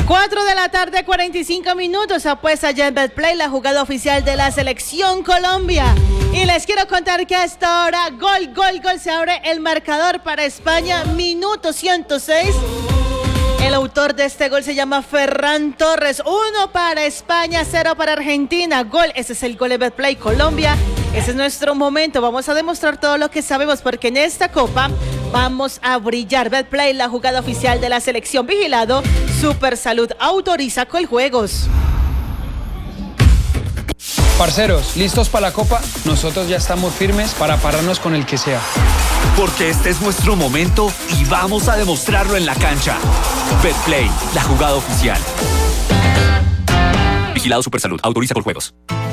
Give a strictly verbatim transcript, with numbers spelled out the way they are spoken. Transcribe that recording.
cuatro de la tarde, cuarenta y cinco minutos. Apuesta ya en Betplay, la jugada oficial de la Selección Colombia. Y les quiero contar que a esta hora, gol, gol, gol, se abre el marcador para España, minuto ciento seis. El autor de este gol se llama Ferran Torres. Uno para España, cero para Argentina. Gol, ese es el gol de Betplay Colombia. Ese es nuestro momento. Vamos a demostrar todo lo que sabemos porque en esta copa vamos a brillar. Betplay, la jugada oficial de la selección. Vigilado, Super Salud autoriza Coljuegos. Parceros, ¿listos para la copa? Nosotros ya estamos firmes para pararnos con el que sea. Porque este es nuestro momento y vamos a demostrarlo en la cancha. Betplay, la jugada oficial. Vigilado Supersalud, autoriza Coljuegos.